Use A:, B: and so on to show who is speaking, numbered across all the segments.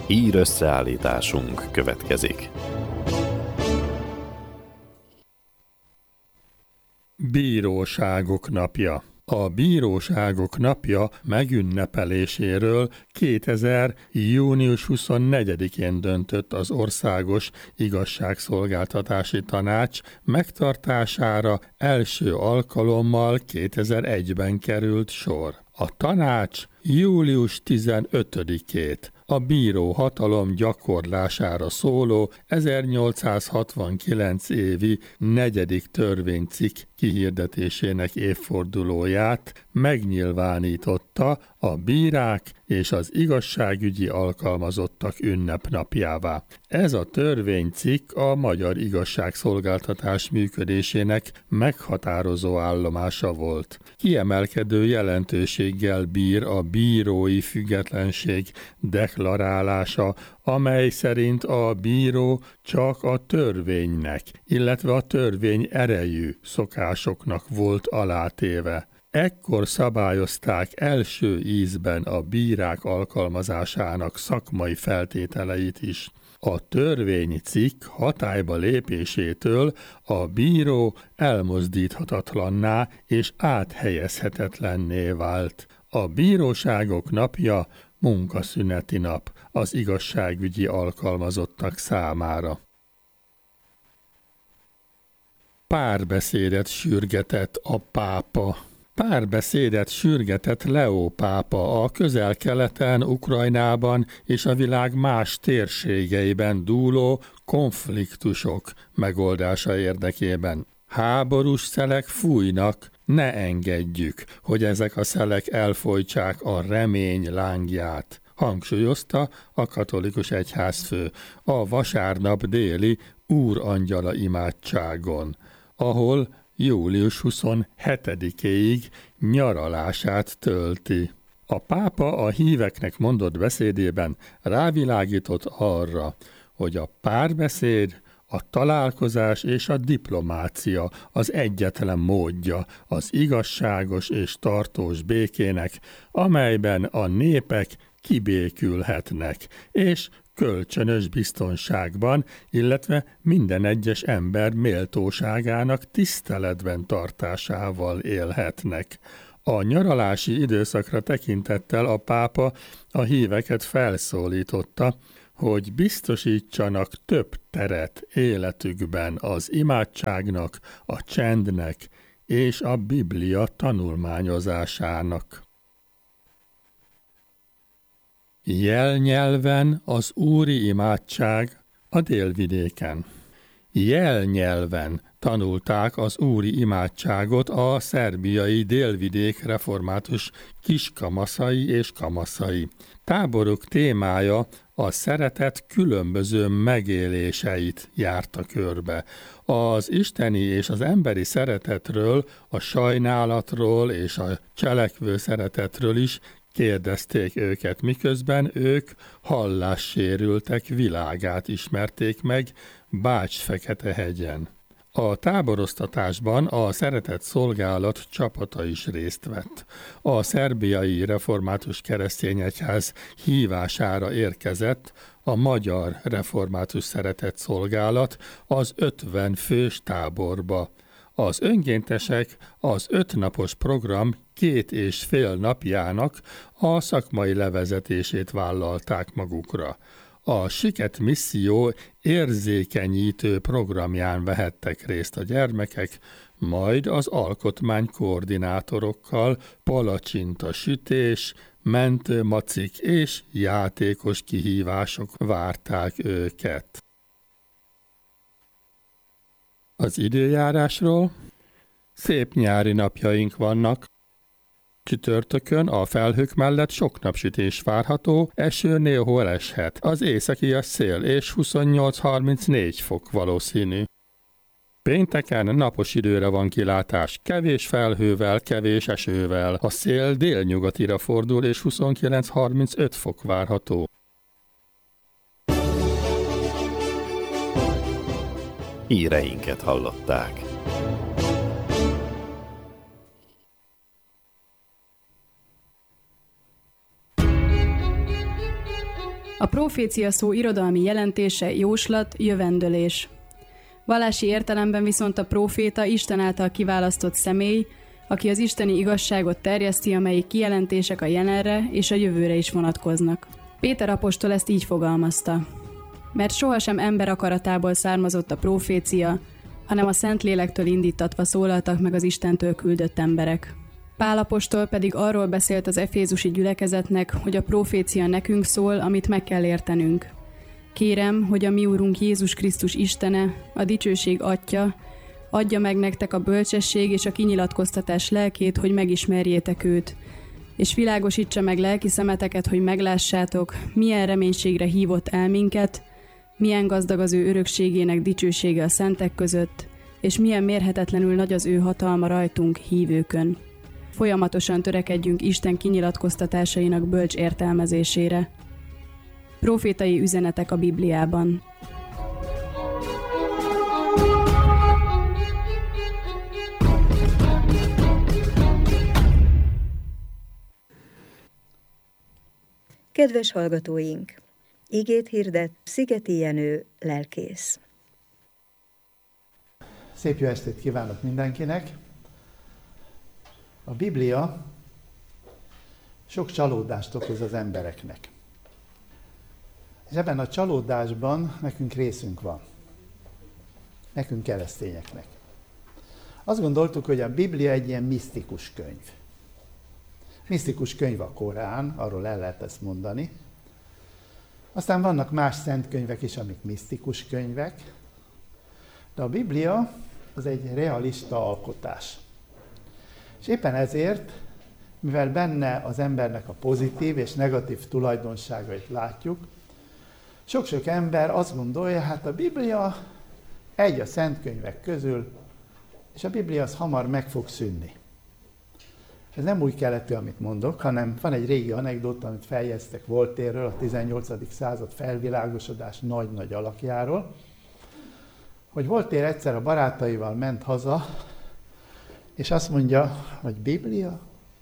A: Hír összeállításunk következik.
B: Bíróságok napja. A Bíróságok napja megünnepeléséről 2000. június 24-én döntött az Országos Igazságszolgáltatási Tanács, megtartására első alkalommal 2001-ben került sor. A tanács július 15-ét a bíró hatalom gyakorlására szóló 1869 évi 4. törvénycikk kihirdetésének évfordulóját megnyilvánította a bírák és az igazságügyi alkalmazottak ünnepnapjává. Ez a törvénycikk a magyar igazságszolgáltatás működésének meghatározó állomása volt. Kiemelkedő jelentőséggel bír a bírói függetlenség deklarálása, amely szerint a bíró csak a törvénynek, illetve a törvény erejű szokásoknak volt alátéve. Ekkor szabályozták első ízben a bírák alkalmazásának szakmai feltételeit is. A törvénycikk hatályba lépésétől a bíró elmozdíthatatlanná és áthelyezhetetlenné vált. A bíróságok napja munkaszüneti nap az igazságügyi alkalmazottak számára. Párbeszédet sürgetett a pápa. Párbeszédet sürgetett Leó pápa a Közel-Keleten, Ukrajnában és a világ más térségeiben dúló konfliktusok megoldása érdekében. Háborús szelek fújnak, ne engedjük, hogy ezek a szelek elfojtsák a remény lángját, hangsúlyozta a katolikus egyházfő a vasárnap déli úrangyala imádságon, ahol július 27-éig nyaralását tölti. A pápa a híveknek mondott beszédében rávilágított arra, hogy a párbeszéd, a találkozás és a diplomácia az egyetlen módja az igazságos és tartós békének, amelyben a népek kibékülhetnek, és kölcsönös biztonságban, illetve minden egyes ember méltóságának tiszteletben tartásával élhetnek. A nyaralási időszakra tekintettel a pápa a híveket felszólította, hogy biztosítsanak több teret életükben az imádságnak, a csendnek és a Biblia tanulmányozásának. Jelnyelven az úri imádság a Délvidéken. Jelnyelven tanulták az úri imádságot a szerbiai délvidék református kiskamaszai és kamaszai. Táboruk témája a szeretet különböző megéléseit járta körbe. Az isteni és az emberi szeretetről, a sajnálatról és a cselekvő szeretetről is kérdezték őket, miközben ők hallássérültek világát ismerték meg Bács-Fekete-hegyen. A táboroztatásban a szeretett szolgálat csapata is részt vett. A szerbiai református keresztény egyház hívására érkezett a magyar református szeretett szolgálat az 50 fős táborba. Az önkéntesek az 5 napos program 2,5 napjának a szakmai levezetését vállalták magukra. A Siket misszió érzékenyítő programján vehettek részt a gyermekek, majd az alkotmánykoordinátorokkal palacsinta sütés, mentőmacik és játékos kihívások várták őket. Az időjárásról: szép nyári napjaink vannak. Csütörtökön a felhők mellett sok napsütés várható, eső néhol eshet. Az északias szél és 28-34 fok valószínű. Pénteken napos időre van kilátás, kevés felhővel, kevés esővel. A szél délnyugatira fordul és 29-35 fok várható.
A: Híreinket hallották.
C: A profécia szó irodalmi jelentése jóslat, jövendőlés. Vallási értelemben viszont a próféta Isten által kiválasztott személy, aki az isteni igazságot terjeszti, amelyik kijelentések a jelenre és a jövőre is vonatkoznak. Péter apostol ezt így fogalmazta: mert sohasem ember akaratából származott a profécia, hanem a Szentlélektől indítatva szólaltak meg az Istentől küldött emberek. Pál apostol pedig arról beszélt az efézusi gyülekezetnek, hogy a profécia nekünk szól, amit meg kell értenünk. Kérem, hogy a mi Úrunk Jézus Krisztus Istene, a dicsőség Atya, adja meg nektek a bölcsesség és a kinyilatkoztatás lelkét, hogy megismerjétek őt, és világosítsa meg lelki szemeteket, hogy meglássátok, milyen reménységre hívott el minket, milyen gazdag az ő örökségének dicsősége a szentek között, és milyen mérhetetlenül nagy az ő hatalma rajtunk, hívőkön. Folyamatosan törekedjünk Isten kinyilatkoztatásainak bölcs értelmezésére. Profétai üzenetek a Bibliában.
D: Kedves hallgatóink! Igét hirdet Szigeti Jenő lelkész.
E: Szép jó estét kívánok mindenkinek! A Biblia sok csalódást okoz az embereknek. És ebben a csalódásban nekünk részünk van. Nekünk keresztényeknek. Azt gondoltuk, hogy a Biblia egy ilyen misztikus könyv. Misztikus könyv a Korán, arról el lehet ezt mondani. Aztán vannak más szent könyvek is, amik misztikus könyvek. De a Biblia az egy realista alkotás. És éppen ezért, mivel benne az embernek a pozitív és negatív tulajdonságait látjuk, sok-sok ember azt gondolja, hát a Biblia egy a szent könyvek közül, és a Biblia az hamar meg fog szűnni. Ez nem új keletű, amit mondok, hanem van egy régi anekdóta, amit feljegyeztek Voltaire-ről, a 18. század felvilágosodás nagy-nagy alakjáról, hogy Voltaire egyszer a barátaival ment haza, és azt mondja, hogy Biblia,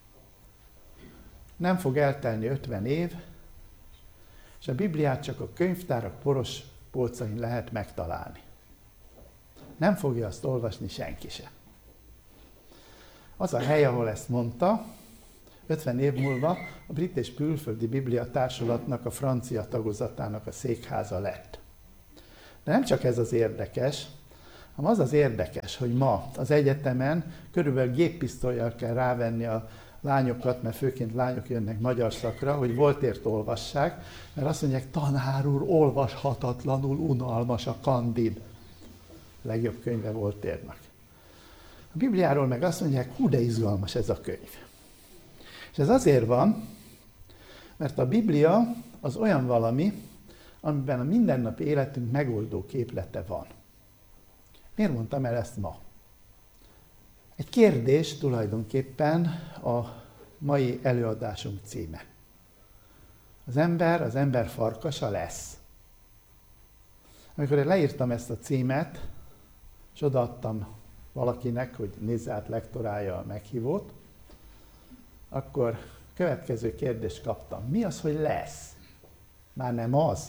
E: nem fog eltelni 50 év, és a Bibliát csak a könyvtárak poros polcain lehet megtalálni. Nem fogja azt olvasni senki se. Az a hely, ahol ezt mondta, 50 év múlva a Brit és Külföldi Biblia Társulatnak, a francia tagozatának a székháza lett. De nem csak ez az érdekes, hanem az az érdekes, hogy ma az egyetemen körülbelül géppisztollyal kell rávenni a lányokat, mert főként lányok jönnek magyar szakra, hogy Voltaire-t olvassák, mert azt mondják, tanár úr, olvashatatlanul unalmas a Kandid. A legjobb könyve Voltaire-nak. A Bibliáról meg azt mondják, hú, de izgalmas ez a könyv. És ez azért van, mert a Biblia az olyan valami, amiben a mindennapi életünk megoldó képlete van. Miért mondtam el ezt ma? Egy kérdés tulajdonképpen a mai előadásunk címe. Az ember farkasa lesz. Amikor én leírtam ezt a címet, és odaadtam valakinek, hogy nézze át, lektorálja a meghívót, akkor következő kérdést kaptam. Mi az, hogy lesz? Már nem az.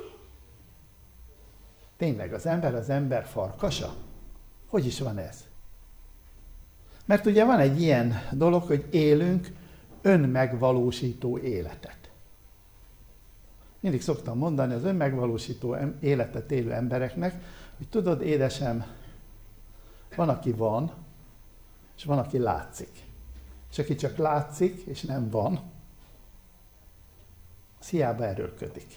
E: Tényleg, az ember farkasa? Hogy is van ez? Mert ugye van egy ilyen dolog, hogy élünk önmegvalósító életet. Mindig szoktam mondani az önmegvalósító életet élő embereknek, hogy tudod, édesem, van, aki van, és van, aki látszik. És aki csak látszik, és nem van, az hiába erőlködik.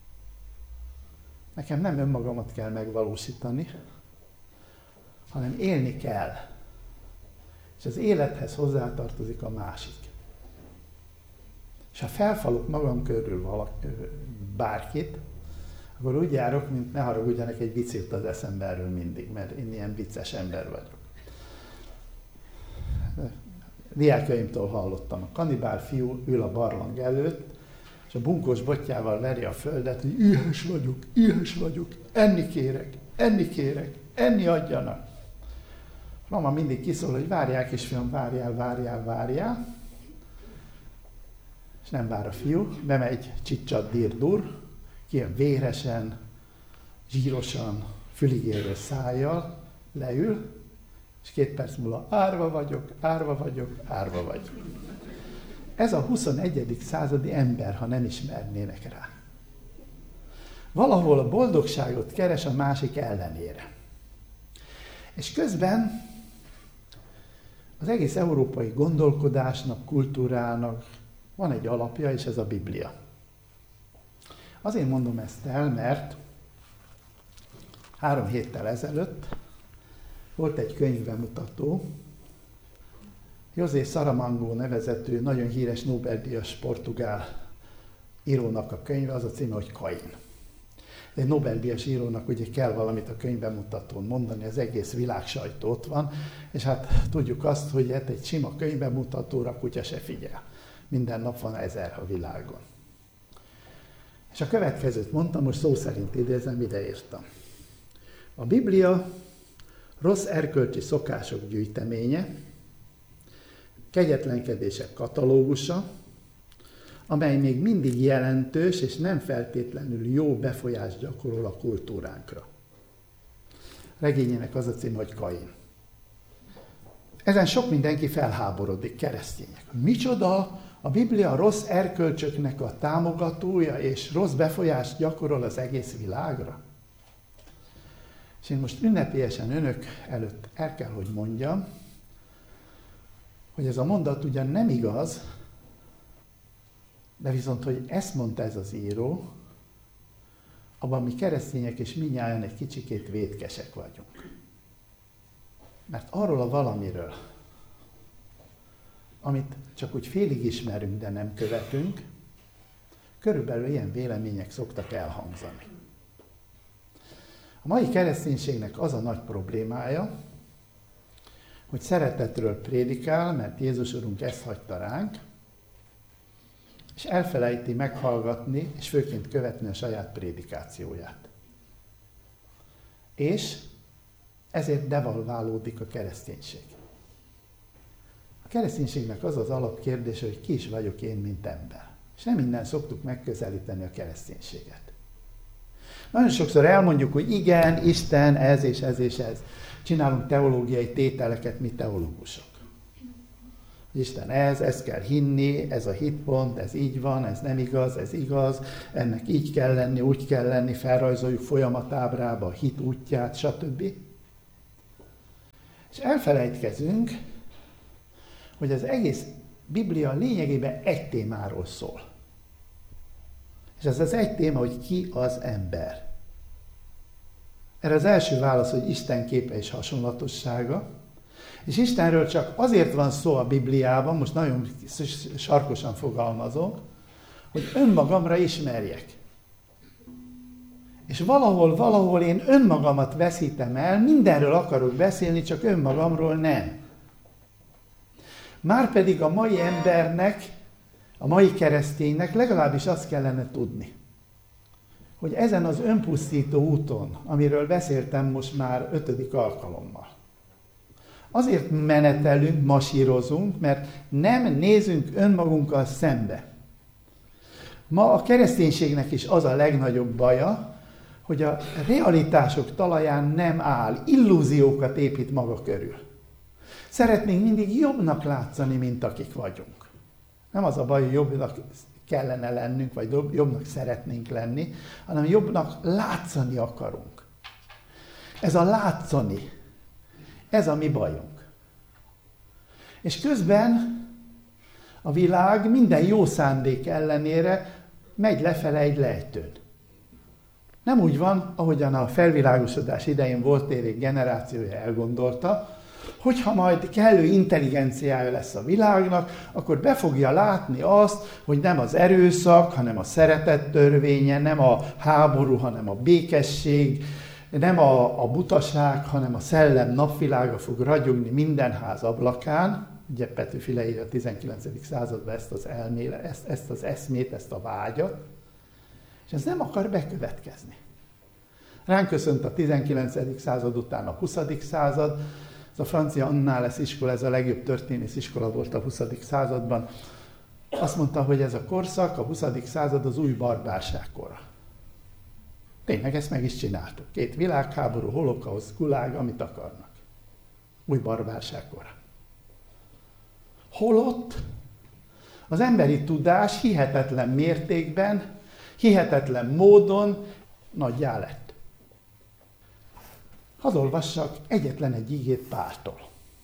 E: Nekem nem önmagamat kell megvalósítani, hanem élni kell. És az élethez hozzátartozik a másik. És ha felfalok magam körül bárkit, akkor úgy járok, mint ne haragudjanak, egy vicc jut az eszembe erről mindig, mert én ilyen vicces ember vagyok. Diákjaimtól hallottam, a kanibál fiú ül a barlang előtt, és a bunkós botjával veri a földet, hogy éhes vagyok, enni kérek, enni adjanak. Mama mindig kiszól, hogy várjál, kisfiam, várjál. És nem vár a fiú, bemegy Csicsad Dirdur, aki ilyen véresen, zsírosan, füligérő szájjal leül, és 2 perc múlva árva vagyok, árva vagyok, árva vagyok. Ez a 21. századi ember, ha nem ismernének rá. Valahol a boldogságot keres a másik ellenére. És közben az egész európai gondolkodásnak, kultúrának van egy alapja, és ez a Biblia. Azért mondom ezt el, mert 3 héttel ezelőtt volt egy könyvbemutató, José Saramago nevezetű, nagyon híres Nobel-díjas portugál írónak a könyve, az a címe, hogy Kain. Egy Nobel-díjas írónak ugye kell valamit a könyvbemutatón mondani, az egész világ sajtó ott van, és hát tudjuk azt, hogy egy sima könyvbemutatóra kutya se figyel. Minden nap van 1000 a világon. És a következőt mondtam, most szó szerint idézem, ide írtam. A Biblia rossz erkölcsi szokások gyűjteménye, kegyetlenkedések katalógusa, amely még mindig jelentős és nem feltétlenül jó befolyást gyakorol a kultúránkra. Regényének az a címe, hogy Kain. Ezen sok mindenki felháborodik, keresztények. Micsoda, a Biblia rossz erkölcsöknek a támogatója, és rossz befolyást gyakorol az egész világra? És én most ünnepélyesen önök előtt el kell, hogy mondjam, hogy ez a mondat ugyan nem igaz, de viszont, hogy ezt mondta ez az író, abban mi keresztények és mindnyájan egy kicsikét vétkesek vagyunk. Mert arról a valamiről, amit csak úgy félig ismerünk, de nem követünk, körülbelül ilyen vélemények szoktak elhangzani. A mai kereszténységnek az a nagy problémája, hogy szeretetről prédikál, mert Jézus Urunk ezt hagyta ránk, és elfelejti meghallgatni, és főként követni a saját prédikációját. És ezért devalválódik a kereszténység. A kereszténységnek az az alapkérdése, hogy ki is vagyok én, mint ember. És nem innen szoktuk megközelíteni a kereszténységet. Nagyon sokszor elmondjuk, hogy igen, Isten, ez és ez és ez. Csinálunk teológiai tételeket, mi teológusok. Isten ezt kell hinni, ez a hitpont, ez így van, ez nem igaz, ez igaz, ennek így kell lenni, úgy kell lenni, felrajzoljuk folyamatábrába a hit útját, stb. És elfelejtkezünk, hogy az egész Biblia lényegében egy témáról szól. És ez az egy téma, hogy ki az ember. Erre az első válasz, hogy Isten képe és hasonlatossága. És Istenről csak azért van szó a Bibliában, most nagyon sarkosan fogalmazok, hogy önmagamra ismerjek. És valahol én önmagamat veszítem el, mindenről akarok beszélni, csak önmagamról nem. Márpedig a mai embernek, a mai kereszténynek legalábbis azt kellene tudni, hogy ezen az önpusztító úton, amiről beszéltem most már 5. alkalommal, azért menetelünk, masírozunk, mert nem nézünk önmagunkkal szembe. Ma a kereszténységnek is az a legnagyobb baja, hogy a realitások talaján nem áll, illúziókat épít maga körül. Szeretnénk mindig jobbnak látszani, mint akik vagyunk. Nem az a baj, hogy jobbnak kellene lennünk, vagy jobbnak szeretnénk lenni, hanem jobbnak látszani akarunk. Ez a látszani, ez a mi bajunk. És közben a világ minden jó szándék ellenére megy lefele egy lejtőn. Nem úgy van, ahogyan a felvilágosodás idején volt egy generációja elgondolta, hogyha majd kellő intelligenciája lesz a világnak, akkor be fogja látni azt, hogy nem az erőszak, hanem a szeretet törvénye, nem a háború, hanem a békesség, nem a butaság, hanem a szellem napvilága fog ragyogni minden ház ablakán. Ugye Petőfi leírja a 19. században ezt az eszmét, ezt a vágyat, és ez nem akar bekövetkezni. Ránk köszönt a 19. század után a 20. század, ez a francia Annales iskola, ez a legjobb történész iskola volt a 20. században. Azt mondta, hogy ez a korszak, a 20. század az új barbárság kora. Tényleg ezt meg is csináltuk. 2 világháború, holokauszt, gulág, amit akarnak. Új barbárság kora. Holott az emberi tudás hihetetlen mértékben, hihetetlen módon nagyjá lett. Hadd olvassak egyetlen egy igét Páltól.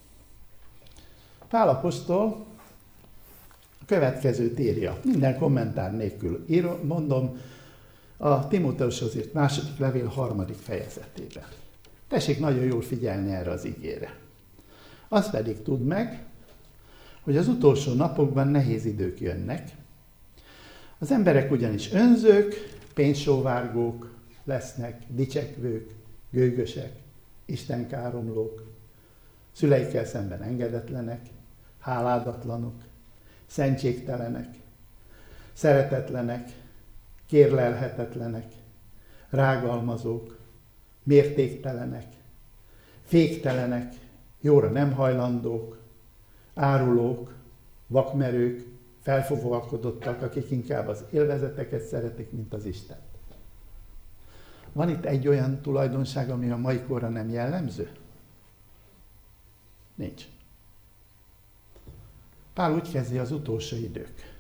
E: Pál apostol a következőt írja, minden kommentár nélkül mondom, a Timóteushoz írt 2. levél 3. fejezetében. Tessék nagyon jól figyelni erre az igére. Azt pedig tudd meg, hogy az utolsó napokban nehéz idők jönnek. Az emberek ugyanis önzők, pénzsóvárgók lesznek, dicsekvők, gőgösek, istenkáromlók, szüleikkel szemben engedetlenek, háládatlanok, szentségtelenek, szeretetlenek, kérlelhetetlenek, rágalmazók, mértéktelenek, féktelenek, jóra nem hajlandók, árulók, vakmerők, felfogalkodottak, akik inkább az élvezeteket szeretik, mint az Istent. Van itt egy olyan tulajdonság, ami a mai korra nem jellemző? Nincs. Pál úgy kezdi, az utolsó idők.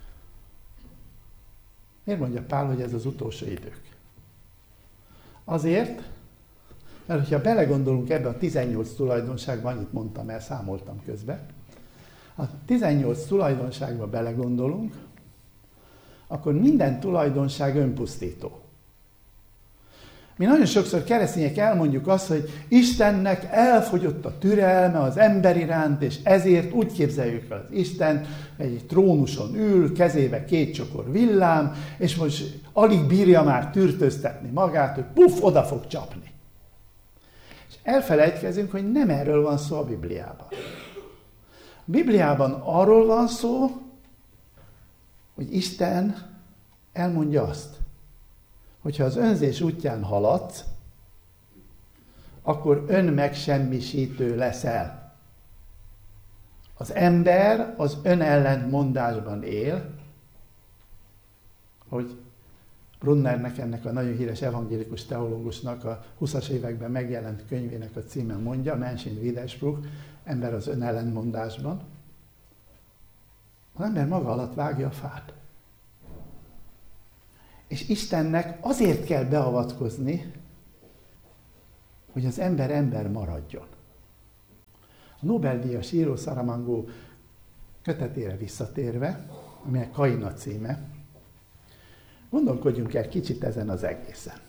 E: Miért mondja Pál, hogy ez az utolsó idők? Azért, mert hogyha belegondolunk ebbe a 18 tulajdonságban, annyit mondtam el, számoltam közben, a 18 tulajdonságba belegondolunk, akkor minden tulajdonság önpusztító. Mi nagyon sokszor keresztények elmondjuk azt, hogy Istennek elfogyott a türelme az ember iránt, és ezért úgy képzeljük el az Istent, egy trónuson ül, kezébe 2 csokor villám, és most alig bírja már tűrtöztetni magát, hogy puff, oda fog csapni. És elfelejtkezünk, hogy nem erről van szó a Bibliában. A Bibliában arról van szó, hogy Isten elmondja azt, hogyha az önzés útján haladsz, akkor önmegsemmisítő leszel. Az ember az önellentmondásban él, hogy Brunnernek, ennek a nagyon híres evangélikus teológusnak a 20-as években megjelent könyvének a címe mondja, Mensch in Widerspruch, ember az önellentmondásban. Az ember maga alatt vágja a fát. És Istennek azért kell beavatkozni, hogy az ember maradjon. A Nobel-díjas író Saramago kötetére visszatérve, aminek Kain a címe, gondolkodjunk el kicsit ezen az egészen.